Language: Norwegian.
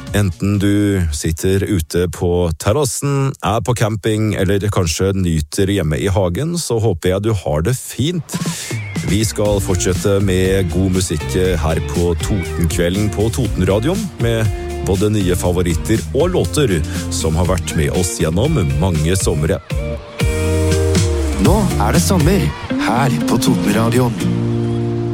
Enten du sitter ute på terrassen, på camping eller kanskje nyter hjemme i hagen, så håper jeg du har det fint. Vi skal fortsette med god musikk her på Totenkvelden på Totenradioen, med både nye favoritter og låter som har vært med oss gjennom mange somre. Nå det sommer her på Totenradioen.